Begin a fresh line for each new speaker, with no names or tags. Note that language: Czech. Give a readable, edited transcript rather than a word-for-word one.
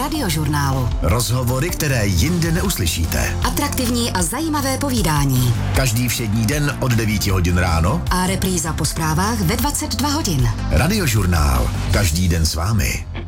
Radiožurnálu.
Rozhovory, které jinde neuslyšíte.
Atraktivní a zajímavé povídání.
Každý všední den od 9 hodin ráno.
A repríza po zprávách ve 22 hodin.
Radiožurnál. Každý den s vámi.